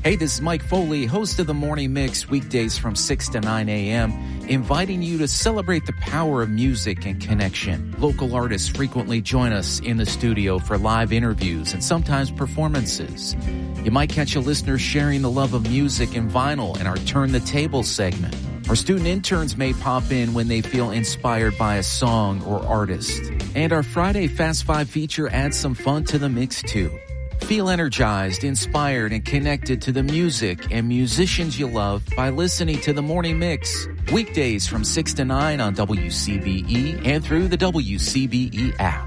Hey, this is Mike Foley, host of the Morning Mix, weekdays from 6 to 9 a.m., inviting you to celebrate the power of music and connection. Local artists frequently join us in the studio for live interviews and sometimes performances. You might catch a listener sharing the love of music and vinyl in our Turn the Table segment. Our student interns may pop in when they feel inspired by a song or artist. And our Friday Fast Five feature adds some fun to the mix, too. Feel energized, inspired, and connected to the music and musicians you love by listening to The Morning Mix. Weekdays from 6 to 9 on WCBE and through the WCBE app.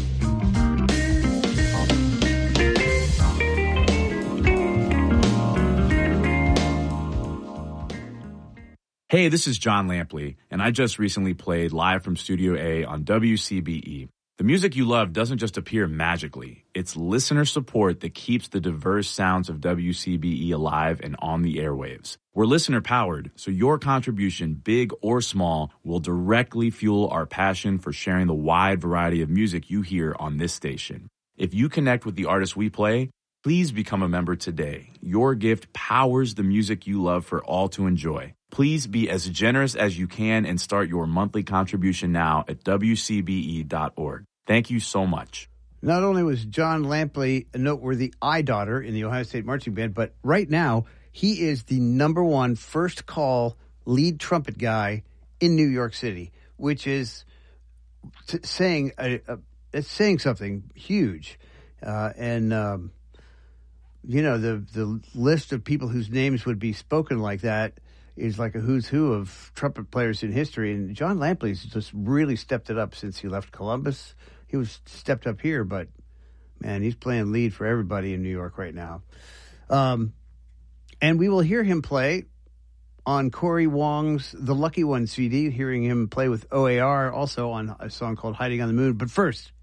Hey, this is John Lampley, and I just recently played live from Studio A on WCBE. The music you love doesn't just appear magically. It's listener support that keeps the diverse sounds of WCBE alive and on the airwaves. We're listener-powered, so your contribution, big or small, will directly fuel our passion for sharing the wide variety of music you hear on this station. If you connect with the artists we play, please become a member today. Your gift powers the music you love for all to enjoy. Please be as generous as you can and start your monthly contribution now at WCBE.org. Thank you so much. Not only was John Lampley a noteworthy iDaughter in the Ohio State Marching Band, but right now he is the number one first call lead trumpet guy in New York City, which is saying it's saying something huge. The list of people whose names would be spoken like that is like a who's who of trumpet players in history. And John Lampley's just really stepped it up since he left Columbus. He was stepped up here, but, man, he's playing lead for everybody in New York right now. And we will hear him play on Corey Wong's The Lucky One CD, hearing him play with OAR, also on a song called Hiding on the Moon. But first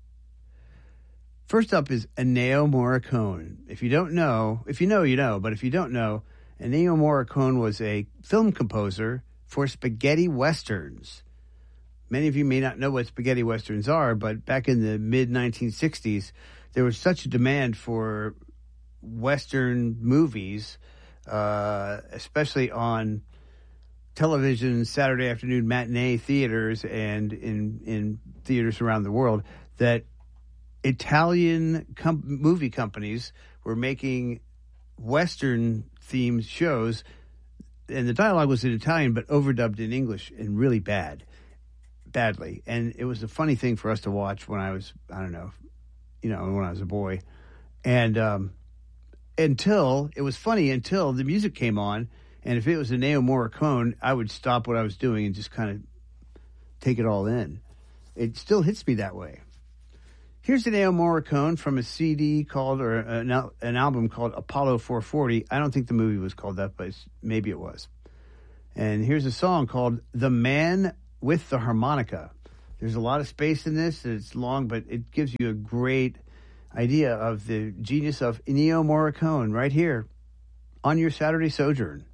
up is Ennio Morricone. If you don't know, if you know, you know, but if you don't know, Ennio Morricone was a film composer for spaghetti westerns. Many of you may not know what spaghetti westerns are, but back in the mid-1960s, there was such a demand for western movies, especially on television, Saturday afternoon matinee theaters, and in theaters around the world, that Italian movie companies were making Western-themed shows, and the dialogue was in Italian, but overdubbed in English, and really badly. And it was a funny thing for us to watch when I was, when I was a boy. And until the music came on, and if it was Ennio Morricone, I would stop what I was doing and just kind of take it all in. It still hits me that way. Here's Ennio Morricone from a CD called, or an album called Apollo 440. I don't think the movie was called that, but maybe it was. And here's a song called The Man with the Harmonica. There's a lot of space in this. It's long, but it gives you a great idea of the genius of Ennio Morricone right here on your Saturday Sojourn.